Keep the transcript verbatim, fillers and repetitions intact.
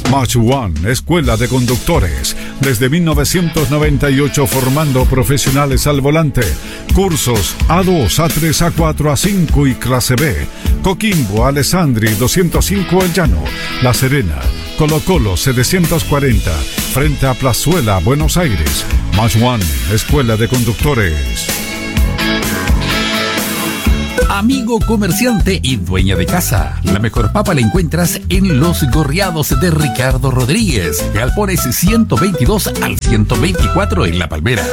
Match One, Escuela de Conductores. Desde mil novecientos noventa y ocho formando profesionales al volante. Cursos A dos, A tres, A cuatro, A cinco y clase B. Coquimbo, Alessandri, doscientos cinco El Llano. La Serena, Colo Colo, setecientos cuarenta. Frente a Plazuela, Buenos Aires. Match One, Escuela de Conductores. Amigo comerciante y dueña de casa, la mejor papa la encuentras en Los Gorriados de Ricardo Rodríguez. Galpones ciento veintidós al ciento veinticuatro en La Palmera.